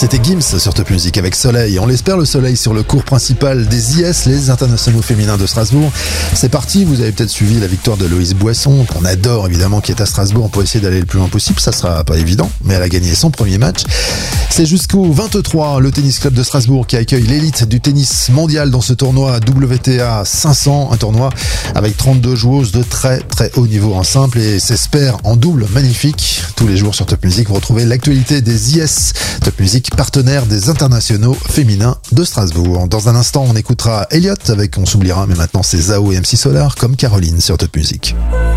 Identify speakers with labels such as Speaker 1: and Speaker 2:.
Speaker 1: C'était Gims sur Top Music avec Soleil. On l'espère, le soleil sur le cours principal des IS, les internationaux féminins de Strasbourg. C'est parti, vous avez peut-être suivi la victoire de Loïse Boisson, qu'on adore évidemment, qui est à Strasbourg pour essayer d'aller le plus loin possible. Ça sera pas évident, mais elle a gagné son premier match. C'est jusqu'au 23, le tennis club de Strasbourg qui accueille l'élite du tennis mondial dans ce tournoi WTA 500, un tournoi avec 32 joueuses de très très haut niveau en simple et s'espère en double magnifique. Tous les jours sur Top Music, vous retrouvez l'actualité des IS. Top Music, partenaire des internationaux féminins de Strasbourg. Dans un instant, on écoutera Elliott avec On s'oubliera, mais maintenant c'est Zao et MC Solar comme Caroline sur Top Music.